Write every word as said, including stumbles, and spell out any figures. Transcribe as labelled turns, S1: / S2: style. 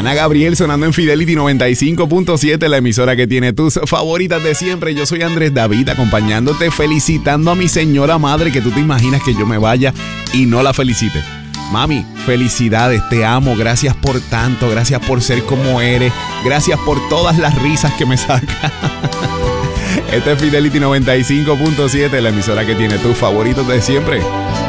S1: Ana Gabriel sonando en Fidelity noventa y cinco punto siete, la emisora que tiene tus favoritas de siempre. Yo soy Andrés David, acompañándote, felicitando a mi señora madre, que tú te imaginas que yo me vaya y no la felicite. Mami, felicidades, te amo, gracias por tanto, gracias por ser como eres, gracias por todas las risas que me sacas. Este es Fidelity noventa y cinco punto siete, la emisora que tiene tus favoritos de siempre.